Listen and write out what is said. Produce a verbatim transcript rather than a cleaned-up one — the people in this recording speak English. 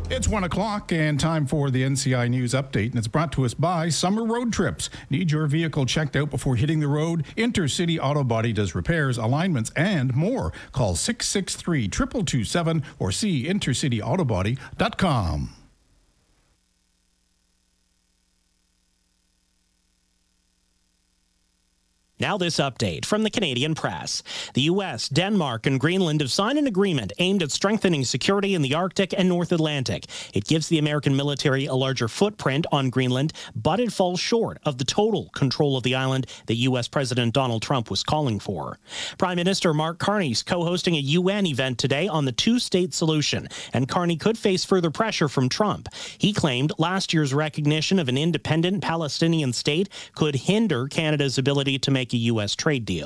It's one o'clock and time for the N C I News Update, and it's brought to us by Summer Road Trips. Need your vehicle checked out before hitting the road? Intercity Auto Body does repairs, alignments, and more. Call six six three, two two two seven or see intercity auto body dot com. Now this update from the Canadian Press. The U S, Denmark, and Greenland have signed an agreement aimed at strengthening security in the Arctic and North Atlantic. It gives the American military a larger footprint on Greenland, but it falls short of the total control of the island that U S President Donald Trump was calling for. Prime Minister Mark Carney is co-hosting a U N event today on the two-state solution, and Carney could face further pressure from Trump. He claimed last year's recognition of an independent Palestinian state could hinder Canada's ability to make a U S trade deal.